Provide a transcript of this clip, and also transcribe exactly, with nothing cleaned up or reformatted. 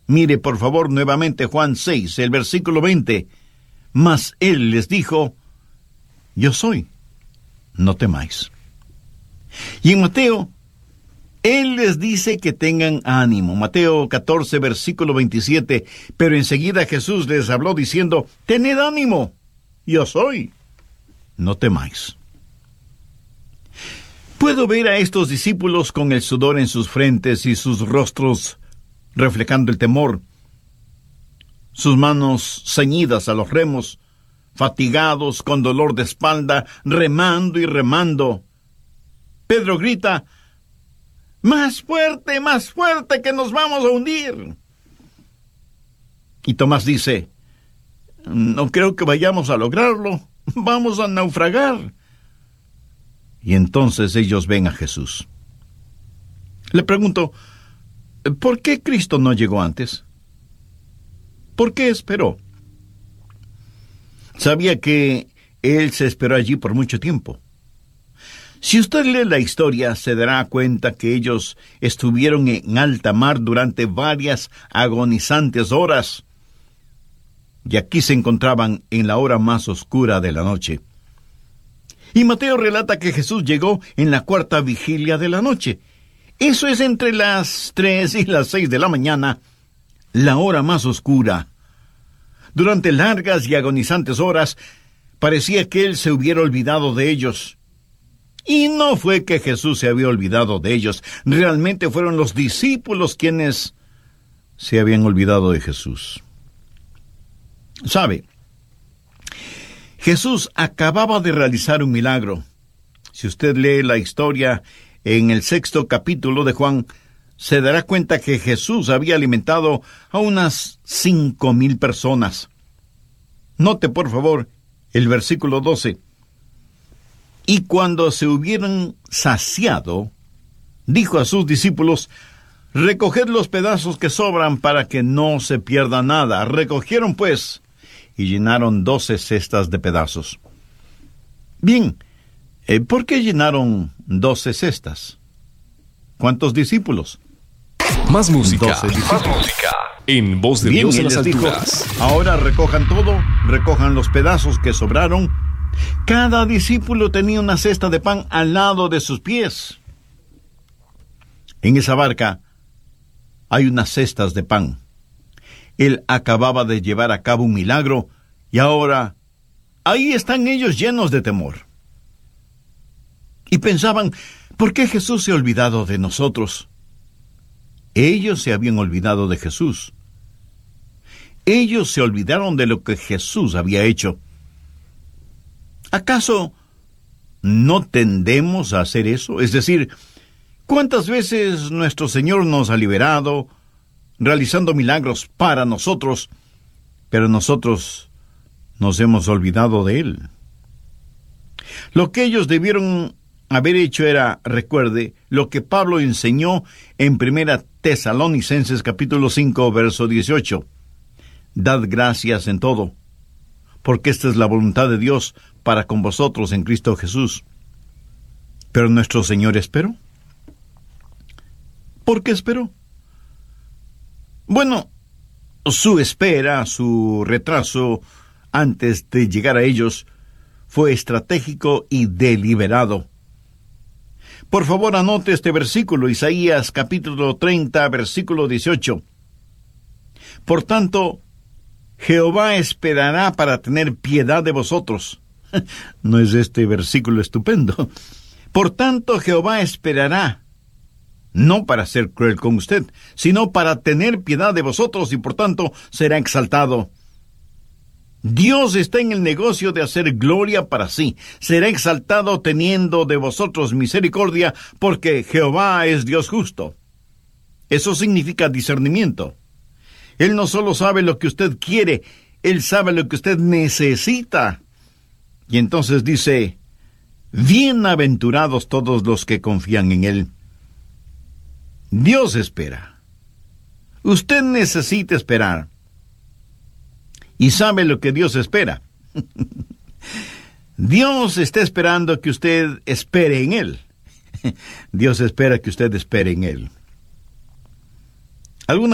Mire, por favor, nuevamente Juan seis, el versículo veinte. Mas él les dijo, yo soy, no temáis. Y en Mateo, él les dice que tengan ánimo. Mateo catorce, versículo veintisiete. Pero enseguida Jesús les habló diciendo, tened ánimo, yo soy, no temáis. Puedo ver a estos discípulos con el sudor en sus frentes y sus rostros reflejando el temor, sus manos ceñidas a los remos, fatigados, con dolor de espalda, remando y remando. Pedro grita, ¡más fuerte, más fuerte, que nos vamos a hundir! Y Tomás dice, no creo que vayamos a lograrlo, vamos a naufragar. Y entonces ellos ven a Jesús. Le pregunto, ¿por qué Cristo no llegó antes? ¿Por qué esperó? Sabía que Él se esperó allí por mucho tiempo. Si usted lee la historia, se dará cuenta que ellos estuvieron en alta mar durante varias agonizantes horas. Y aquí se encontraban en la hora más oscura de la noche. Y Mateo relata que Jesús llegó en la cuarta vigilia de la noche. Eso es entre las tres y las seis de la mañana, la hora más oscura. Durante largas y agonizantes horas, parecía que Él se hubiera olvidado de ellos. Y no fue que Jesús se había olvidado de ellos. Realmente fueron los discípulos quienes se habían olvidado de Jesús. ¿Sabe? Jesús acababa de realizar un milagro. Si usted lee la historia en el sexto capítulo de Juan, se dará cuenta que Jesús había alimentado a unas cinco mil personas. Note, por favor, el versículo doce. Y cuando se hubieran saciado, dijo a sus discípulos, recoged los pedazos que sobran para que no se pierda nada. Recogieron, pues, y llenaron doce cestas de pedazos. Bien, eh, ¿por qué llenaron doce cestas? ¿Cuántos discípulos? Más música, Más música. En Voz de Bien, Dios en les las dijo, alturas. ahora recojan todo, recojan los pedazos que sobraron. Cada discípulo tenía una cesta de pan al lado de sus pies. En esa barca hay unas cestas de pan. Él acababa de llevar a cabo un milagro y ahora ahí están ellos llenos de temor. Y pensaban, ¿por qué Jesús se ha olvidado de nosotros? Ellos se habían olvidado de Jesús. Ellos se olvidaron de lo que Jesús había hecho. ¿Acaso no tendemos a hacer eso? Es decir, ¿cuántas veces nuestro Señor nos ha liberado, realizando milagros para nosotros, pero nosotros nos hemos olvidado de Él? Lo que ellos debieron haber hecho era, recuerde, lo que Pablo enseñó en Primera Tesalonicenses capítulo cinco, verso dieciocho. Dad gracias en todo, porque esta es la voluntad de Dios para con vosotros en Cristo Jesús. Pero nuestro Señor esperó. ¿Por qué esperó? Bueno, su espera, su retraso antes de llegar a ellos fue estratégico y deliberado. Por favor, anote este versículo, Isaías capítulo treinta, versículo dieciocho. Por tanto, Jehová esperará para tener piedad de vosotros. ¿No es este versículo estupendo? Por tanto, Jehová esperará, no para ser cruel con usted, sino para tener piedad de vosotros y por tanto será exaltado. Dios está en el negocio de hacer gloria para sí. Será exaltado teniendo de vosotros misericordia, porque Jehová es Dios justo. Eso significa discernimiento. Él no solo sabe lo que usted quiere, Él sabe lo que usted necesita. Y entonces dice, bienaventurados todos los que confían en Él. Dios espera. Usted necesita esperar. ¿Y sabe lo que Dios espera? Dios está esperando que usted espere en Él. Dios espera que usted espere en Él. ¿Alguna